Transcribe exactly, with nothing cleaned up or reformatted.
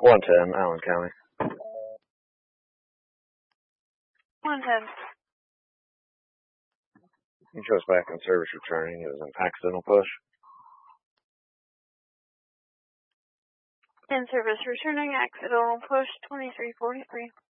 one ten, Allen County. one ten. He shows back in service returning. It was an accidental push. In service returning, accidental push, twenty-three forty-three.